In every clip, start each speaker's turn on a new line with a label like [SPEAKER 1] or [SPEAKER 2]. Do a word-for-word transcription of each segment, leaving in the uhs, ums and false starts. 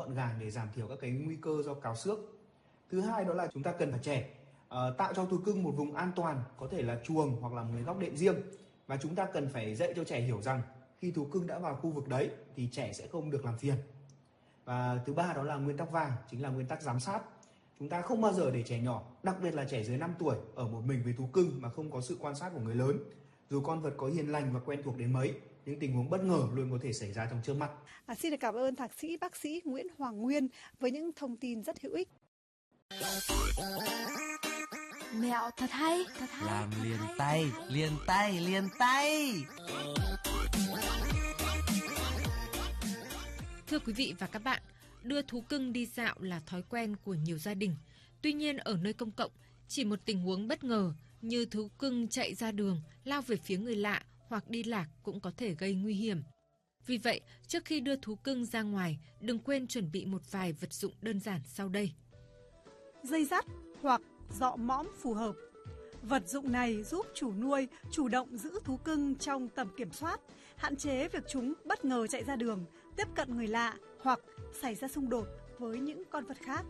[SPEAKER 1] gọn gàng để giảm thiểu các cái nguy cơ do cào xước. Thứ hai đó là chúng ta cần phải trẻ uh, tạo cho thú cưng một vùng an toàn, có thể là chuồng hoặc là một cái góc đệm riêng, và chúng ta cần phải dạy cho trẻ hiểu rằng khi thú cưng đã vào khu vực đấy thì trẻ sẽ không được làm phiền. Và thứ ba đó là nguyên tắc vàng, chính là nguyên tắc giám sát. Chúng ta không bao giờ để trẻ nhỏ, đặc biệt là trẻ dưới năm tuổi, ở một mình với thú cưng mà không có sự quan sát của người lớn. Dù con vật có hiền lành và quen thuộc đến mấy, những tình huống bất ngờ luôn có thể xảy ra trong trước mắt.
[SPEAKER 2] À, xin được cảm ơn thạc sĩ bác sĩ Nguyễn Hoàng Nguyên với những thông tin rất hữu ích.
[SPEAKER 3] Mẹo thật hay, thật hay.
[SPEAKER 4] Làm
[SPEAKER 3] thật
[SPEAKER 4] liền
[SPEAKER 3] hay.
[SPEAKER 4] tay, liền tay, liền tay.
[SPEAKER 5] Thưa quý vị và các bạn, đưa thú cưng đi dạo là thói quen của nhiều gia đình. Tuy nhiên ở nơi công cộng, chỉ một tình huống bất ngờ như thú cưng chạy ra đường, lao về phía người lạ hoặc đi lạc cũng có thể gây nguy hiểm. Vì vậy, trước khi đưa thú cưng ra ngoài, đừng quên chuẩn bị một vài vật dụng đơn giản sau đây.
[SPEAKER 2] Dây dắt hoặc dọ mõm phù hợp. Vật dụng này giúp chủ nuôi chủ động giữ thú cưng trong tầm kiểm soát, hạn chế việc chúng bất ngờ chạy ra đường, tiếp cận người lạ hoặc xảy ra xung đột với những con vật khác.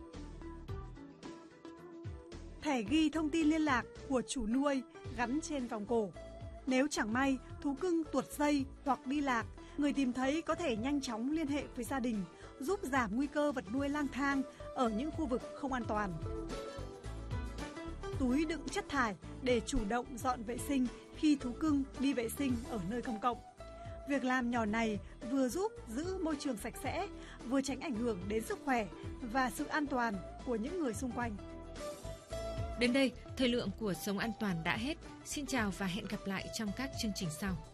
[SPEAKER 2] Thẻ ghi thông tin liên lạc của chủ nuôi gắn trên vòng cổ. Nếu chẳng may thú cưng tuột dây hoặc đi lạc, người tìm thấy có thể nhanh chóng liên hệ với gia đình, giúp giảm nguy cơ vật nuôi lang thang ở những khu vực không an toàn. Túi đựng chất thải để chủ động dọn vệ sinh khi thú cưng đi vệ sinh ở nơi công cộng. Việc làm nhỏ này vừa giúp giữ môi trường sạch sẽ, vừa tránh ảnh hưởng đến sức khỏe và sự an toàn của những người xung quanh.
[SPEAKER 5] Đến đây, thời lượng của Sống An Toàn đã hết. Xin chào và hẹn gặp lại trong các chương trình sau.